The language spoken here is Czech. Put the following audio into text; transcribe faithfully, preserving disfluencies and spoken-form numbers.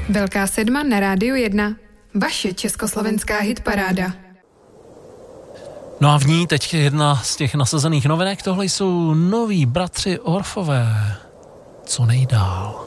Velká sedma na Rádiu jedna. Vaše československá hitparáda. No a v ní teď jedna z těch nasazených novinek. Tohle jsou noví bratři Orfové. Co nejdál.